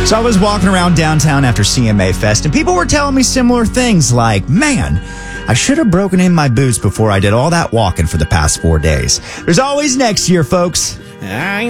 So I was walking around downtown after CMA Fest, and people were telling me similar things like, man, I should have broken in my boots before I did all that walking for the past 4 days. There's always next year, folks.